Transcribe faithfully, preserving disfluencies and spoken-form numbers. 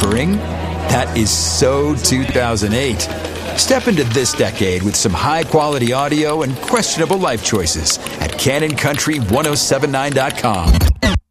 Buffering? That is so two thousand eight. Step into this decade with some high-quality audio and questionable life choices at Canon Country ten seventy-nine dot com.